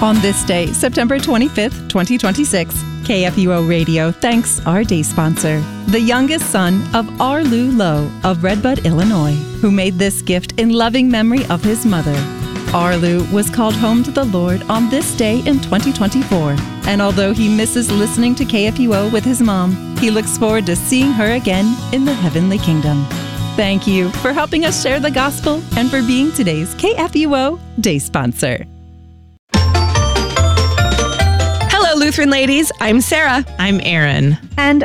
On this day, September 25th, 2026, KFUO Radio thanks our day sponsor, the youngest son of Arlu Lowe of Redbud, Illinois, who made this gift in loving memory of his mother. Arlu was called home to the Lord on this day in 2024, and although he misses listening to KFUO with his mom, he looks forward to seeing her again in the heavenly kingdom. Thank you for helping us share the gospel and for being today's KFUO Day Sponsor. Hello, Lutheran ladies. I'm Sarah. I'm Erin. And